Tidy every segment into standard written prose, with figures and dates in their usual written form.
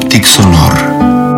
Eclectic sonor.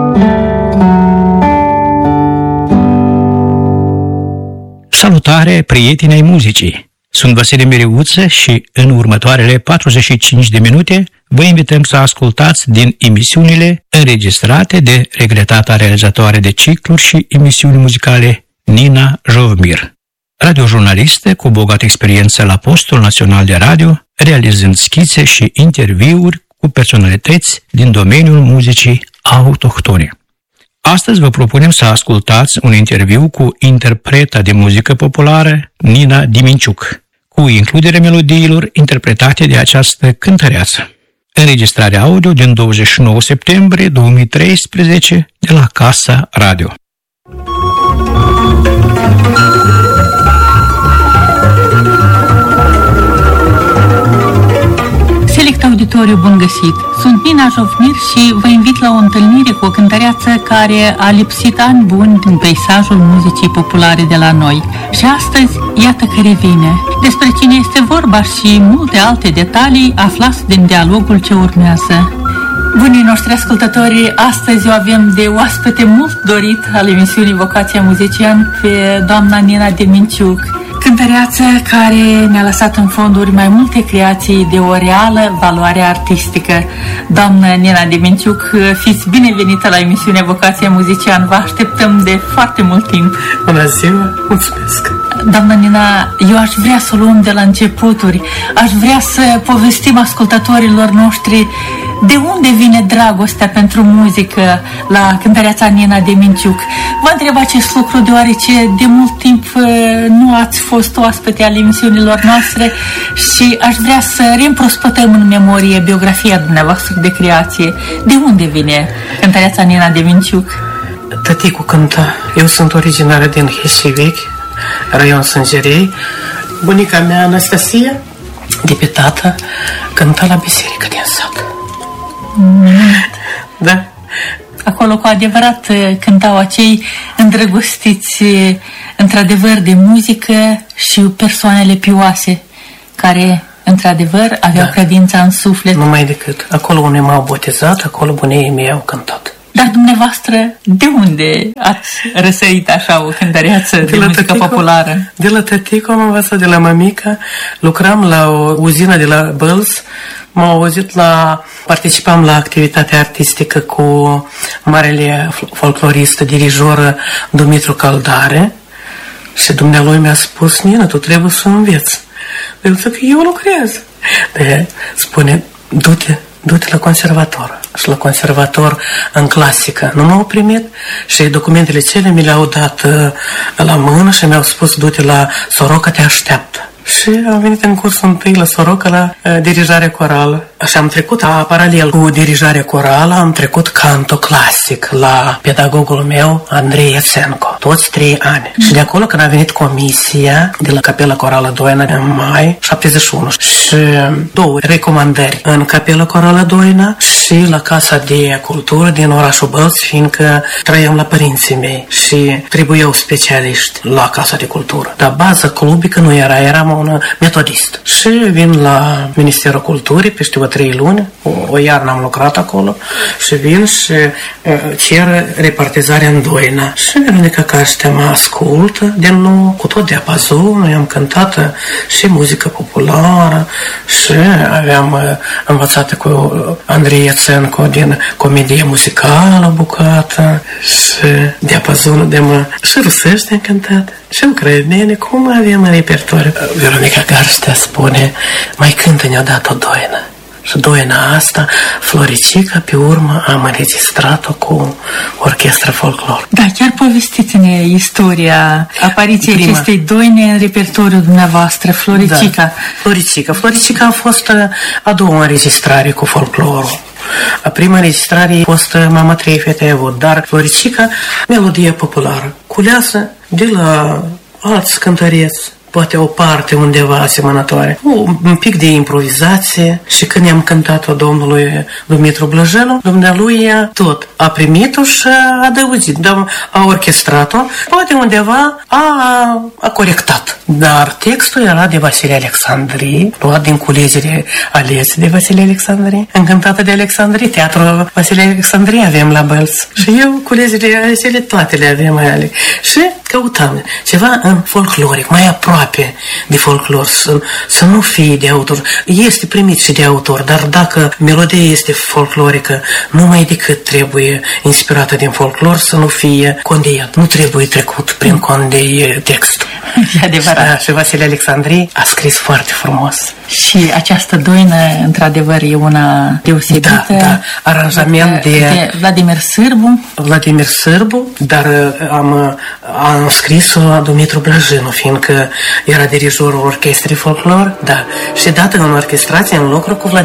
Salutare, prieteni ai muzicii! Sunt Vasile Miriuță și în următoarele 45 de minute vă invităm să ascultați din emisiunile înregistrate de regretata realizatoare de cicluri și emisiuni muzicale Nina Jovmir, radiojurnalistă cu bogată experiență la postul național de radio, realizând schițe și interviuri cu personalități din domeniul muzicii autohtone. Astăzi vă propunem să ascultați un interviu cu interpreta de muzică populară Nina Diminciuc, cu includerea melodiilor interpretate de această cântăreață. Înregistrare audio din 29 septembrie 2013 de la Casa Radio. Select auditoriu, bun găsit! Sunt Nina Jovmir și vă invit la o întâlnire cu o cântăreață care a lipsit ani buni din peisajul muzicii populare de la noi. Și astăzi, iată că revine. Despre cine este vorba și multe alte detalii aflați din dialogul ce urmează. Bunii noștri ascultători, astăzi o avem de oaspete mult dorit al emisiunii Vocația Muzician pe doamna Nina Diminciuc, cântăreață care ne-a lăsat în fonduri mai multe creații de o reală valoare artistică. Doamnă Nina Diminciuc, fiți binevenită la emisiunea Vocația Muzician. Vă așteptăm de foarte mult timp. Bună ziua, mulțumesc! Doamnă Nina, eu aș vrea să o luăm de la începuturi. Aș vrea să povestim ascultătorilor noștri de unde vine dragostea pentru muzică la cântăreața Nina Diminciuc. Vă întreb acest lucru deoarece de mult timp nu ați fost oaspete ale emisiunilor noastre și aș vrea să reîmprospătăm în memorie biografia dumneavoastră de creație. De unde vine cântăreața Nina Diminciuc? Tăticul cânta. Eu sunt originară din Heșivechi, raion Sângerei. Bunica mea, Anastasia, de pe tată, cânta la biserică din sat. Da. Acolo cu adevărat cântau acei îndrăgostiți într-adevăr de muzică și persoanele pioase care într-adevăr aveau credința în suflet. Numai decât. Acolo unde m-au botezat, acolo bunii mei au cântat. Dar dumneavoastră, de unde ați răsărit așa o cântăreață de muzică populară? De la tăticu am învățat, de la mămică. Lucram la o uzină de la Bălz. M-au auzit participam la activitatea artistică cu marele folclorist, dirijor Dumitru Caldare. Și dumnealui mi-a spus: Nina, tu trebuie să înveți. Eu zic: eu lucrez. Spune: du-te la conservator. Și la conservator în clasică nu m-au primit și documentele cele mi le-au dat la mână și mi-au spus: du-te la Soroca, te așteaptă. Și am venit în cursul întâi la Soroca la dirijare corală. Și am trecut, paralel cu dirijarea corală, am trecut canto clasic la pedagogul meu, Andrei Iațenco, toți 3 ani. Și de acolo, când a venit comisia de la Capela Corală Doina în mai 71 și 2 recomandări în Capela Corală Doina și la Casa de Cultură din orașul Bălț, fiindcă trăiam la părinții mei și trebuiau specialiști la Casa de Cultură. Dar baza clubică nu era, eram un metodist. Și vin la Ministerul Culturii peste 3 luni, o iarnă am lucrat acolo și vin și cer repartizarea în Doina. Și Veronica Caștea mă ascultă din nou, cu tot diapazonul, i-am cântat și muzică populară și aveam învățat cu Andrei Iațenco din comedie muzicală bucată și diapazonul de și rusește am cântat și ucrainene, cum avem în repertoriu. Veronica Caștea spune: mai cântă, ne-a dat o doină. Și doina asta, Floricica, pe urmă am înregistrat-o cu orchestră folclor. Da, chiar povestiți-ne istoria apariției acestei doine în repertoriul dumneavoastră, Floricica. Da. Floricica a fost a doua înregistrare cu folclorul. A prima înregistrare a fost Mama 3 fete ai avut, dar Floricica, melodie populară, culeasă de la alți cântăreți poate o parte undeva asemănătoare. Un pic de improvizație și când i-am cântat-o domnului Dumitru Blăjelu, dumnealui tot a primit-o și a adăugit, a orchestrat-o, poate undeva a corectat. Dar textul era de Vasile Alexandrii, luat din culezile alese de Vasile Alexandrii, încântată de Alexandrii, teatrul Vasile Alexandrii avem la Bălți. Și eu culezile alesele toate le avem ale. Și căutam ceva în folcloric, mai aproape de folclor, să nu fie de autor. Este primit și de autor, dar dacă melodia este folclorică, numai decât trebuie inspirată din folclor, să nu fie condeiat. Nu trebuie trecut prin condei textul. E adevărat. Și Vasile Alexandrii a scris foarte frumos. Și această doină, într-adevăr, e una deosebită. Da, aranjament de Vladimir Sârbu, dar am scris-o Dumitru Blăjelu, fiindcă era dirijorul orchestrei folclor, da, și dată în orchestrație în lucru cu Vladimir